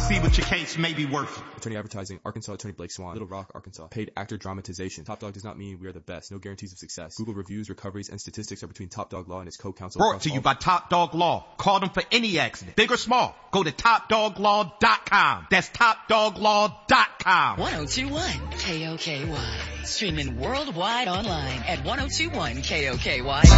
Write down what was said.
see what your case may be worth. Attorney Advertising, Arkansas Attorney Blake Swan, Little Rock, Arkansas. Paid actor dramatization. Top Dog does not mean we are the best. No guarantees of success. Google reviews, recoveries, and statistics are between Top Dog Law and its co-counsel. Brought to you by Top Dog Law. Call them for any accident, big or small. Go to TopDogLaw.com. That's TopDogLaw.com. 1021 KOKY. Streaming worldwide online at 1021KOKY.